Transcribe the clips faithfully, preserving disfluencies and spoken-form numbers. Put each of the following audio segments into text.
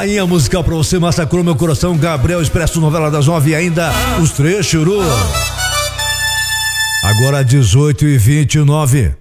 Rainha musical pra você, massacrou meu coração. Gabriel Expresso, novela das nove e ainda os três churu. Agora dezoito e vinte e nove.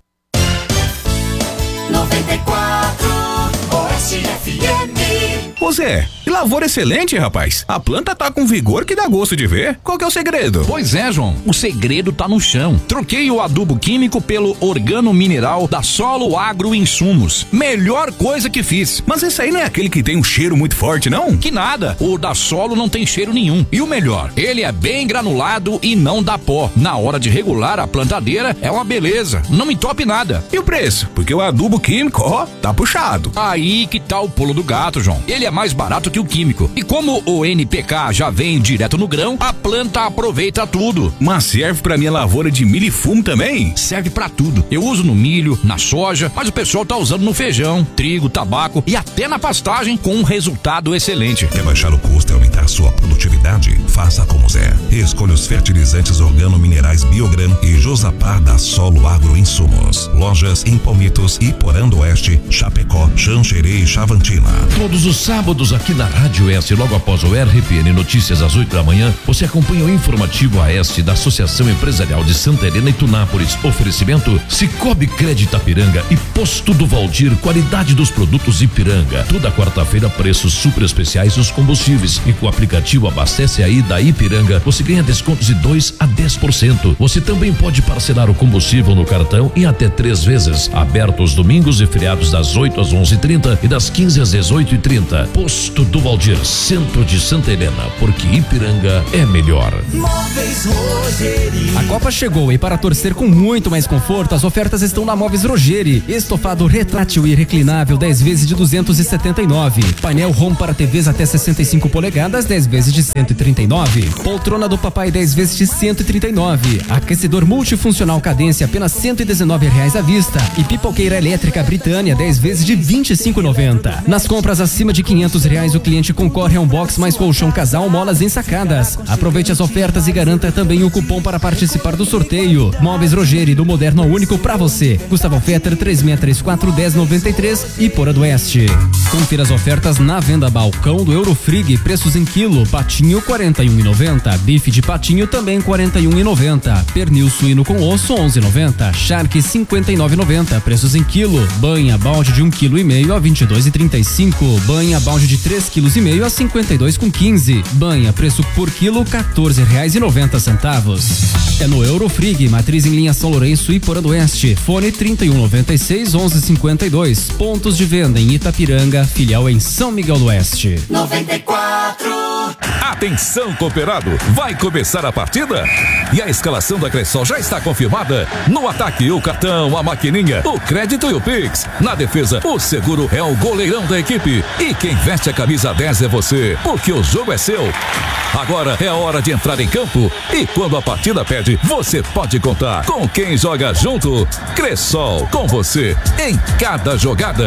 noventa e quatro Oeste F M. Ô Zé, que lavoura excelente, rapaz. A planta tá com vigor que dá gosto de ver. Qual que é o segredo? Pois é, João. O segredo tá no chão. Troquei o adubo químico pelo organo mineral da Solo Agro Insumos. Melhor coisa que fiz. Mas esse aí não é aquele que tem um cheiro muito forte, não? Que nada. O da Solo não tem cheiro nenhum. E o melhor, ele é bem granulado e não dá pó. Na hora de regular a plantadeira, é uma beleza. Não entope nada. E o preço? Porque o adubo químico, ó, tá puxado. Aí que tá o pulo do gato, João. Ele é mais barato que o químico. E como o N P K já vem direto no grão, a planta aproveita tudo. Mas serve pra minha lavoura de milho e fumo também? Serve pra tudo. Eu uso no milho, na soja, mas o pessoal tá usando no feijão, trigo, tabaco e até na pastagem com um resultado excelente. Quer baixar o custo e aumentar sua produtividade? Faça como Zé. Escolha os fertilizantes organominerais Biogran e Josapar da Solo Agro Insumos. Lojas em Palmitos, Iporã do Oeste, Chapecó, Xanxerê e Chavantina. Todos os sábados aqui na Rádio S, logo após o R P N Notícias às oito da manhã, você acompanha o informativo A S da Associação Empresarial de Santa Helena e Tunápolis. Oferecimento Cicobi Crédito Ipiranga e Posto do Valdir, qualidade dos produtos Ipiranga. Toda quarta-feira preços super especiais nos combustíveis e com o aplicativo Abastece Aí da Ipiranga você ganha descontos de dois a dez por cento. Você também pode parcelar o combustível no cartão em até três vezes. Aberto os domingos e feriados das oito às onze e trinta e das quinze às dezoito e trinta. Posto do Valdir, centro de Santa Helena, porque Ipiranga é melhor. Móveis Rogeri. A Copa chegou e para torcer com muito mais conforto, as ofertas estão na Móveis Rogeri. Estofado retrátil e reclinável dez vezes de duzentos e setenta e nove. Painel home para T Vs até sessenta e cinco polegadas dez vezes de cento e trinta e nove. Poltrona do papai dez vezes de cento e trinta e nove. Aquecedor multifuncional Cadência apenas cento e dezenove reais à vista. E pipoqueira elétrica Britânia dez vezes de vinte e cinco e noventa. Nas compras acima de quinhentos reais o cliente concorre a um box mais colchão casal molas ensacadas. Aproveite as ofertas e garanta também o cupom para participar do sorteio. Móveis Rogeri, do moderno ao único pra você. Gustavo Fetter três seis três quatro um zero nove três e Iporã do Oeste. Confira as ofertas na venda balcão do Eurofrig, preços em quilo. Patinho quarenta e um e noventa, bife de patinho também quarenta e um e noventa, pernil suíno com osso onze e noventa, charque cinquenta e nove e noventa, preços em quilo. Banha balde de um quilo e meio a vinte e dois e trinta e cinco, banha balde de três quilos e meio a cinquenta e dois com quinze, banha preço por quilo quatorze reais e noventa centavos. É no Eurofrig, matriz em linha São Lourenço e Iporã do Oeste. Fone trinta e um noventa e seis onze cinquenta e dois. Pontos de venda em Itapiranga, filial em São Miguel do Oeste. noventa e quatro. Atenção, cooperado, vai começar a partida? E a escalação da Cressol já está confirmada? No ataque, o cartão, a maquininha, o crédito e o Pix. Na defesa, o seguro é o goleirão da equipe. E quem veste a camisa dez é você, porque o jogo é seu. Agora é a hora de entrar em campo e quando a partida pede, você pode contar com quem joga junto. Cressol, com você em cada jogada.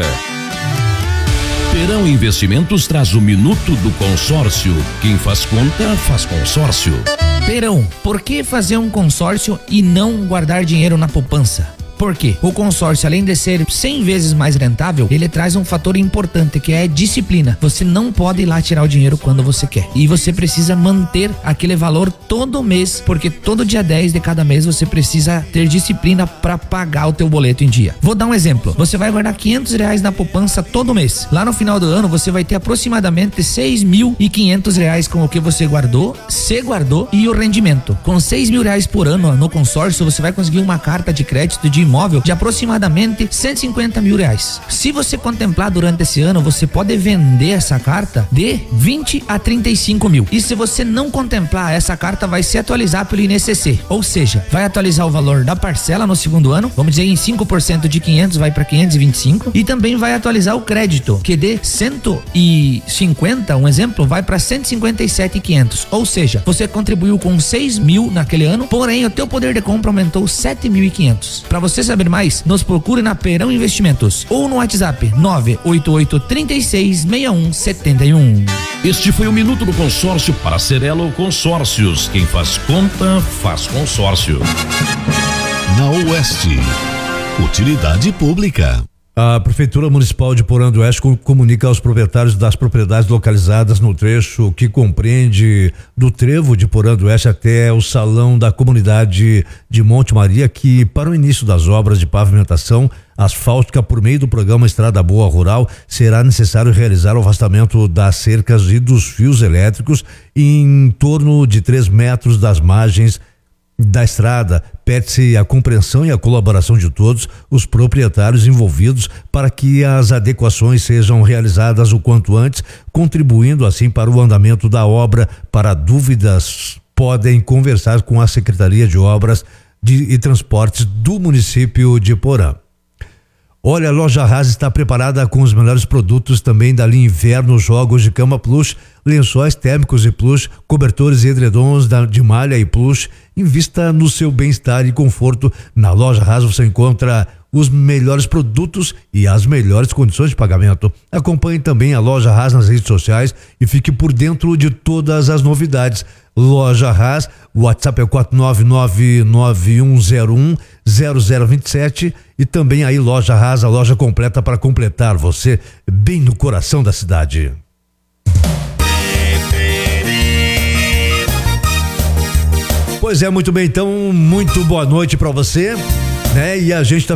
Perão Investimentos traz o Minuto do Consórcio. Quem faz conta, faz consórcio. Perão, por que fazer um consórcio e não guardar dinheiro na poupança? Por quê? O consórcio, além de ser cem vezes mais rentável, ele traz um fator importante que é disciplina. Você não pode ir lá tirar o dinheiro quando você quer. E você precisa manter aquele valor todo mês, porque todo dia dez de cada mês você precisa ter disciplina para pagar o teu boleto em dia. Vou dar um exemplo. Você vai guardar quinhentos reais na poupança todo mês. Lá no final do ano você vai ter aproximadamente seis mil e quinhentos reais com o que você guardou, se guardou e o rendimento. Com seis mil reais por ano no consórcio, você vai conseguir uma carta de crédito de imóvel de aproximadamente cento e cinquenta mil reais. Se você contemplar durante esse ano, você pode vender essa carta de vinte a trinta e cinco mil. E se você não contemplar, essa carta vai se atualizar pelo I N S C, ou seja, vai atualizar o valor da parcela no segundo ano, vamos dizer em cinco por cento de quinhentos vai para quinhentos e vinte e cinco, e também vai atualizar o crédito, que de cento e cinquenta, um exemplo, vai para cento e cinquenta e sete mil e quinhentos. Ou seja, você contribuiu com seis mil naquele ano, porém o teu poder de compra aumentou sete mil e quinhentos. Para você saber mais, nos procure na Perão Investimentos ou no WhatsApp nove oito oito, três seis, seis um sete um. Este foi o Minuto do Consórcio para Cerelo Consórcios. Quem faz conta, faz consórcio. Na Oeste, utilidade pública. A Prefeitura Municipal de Porã do Oeste comunica aos proprietários das propriedades localizadas no trecho que compreende do trevo de Porã do Oeste até o salão da comunidade de Monte Maria que, para o início das obras de pavimentação asfáltica por meio do programa Estrada Boa Rural, será necessário realizar o afastamento das cercas e dos fios elétricos em torno de três metros das margens da estrada. Pede-se a compreensão e a colaboração de todos os proprietários envolvidos para que as adequações sejam realizadas o quanto antes, contribuindo assim para o andamento da obra. Para dúvidas, podem conversar com a Secretaria de Obras de, e Transportes do município de Porã. Olha, a Loja Haas está preparada com os melhores produtos também da linha Inverno, jogos de cama plush, lençóis térmicos e plush, cobertores e edredons da, de malha e plush. Invista no seu bem-estar e conforto. Na Loja Haas você encontra os melhores produtos e as melhores condições de pagamento. Acompanhe também a Loja Haas nas redes sociais e fique por dentro de todas as novidades. Loja Haas, o WhatsApp é quatro nove nove nove um zero um zero zero dois sete e também aí Loja Haas, a loja completa para completar você bem no coração da cidade. Pois é, muito bem, então muito boa noite para você, né? E a gente tá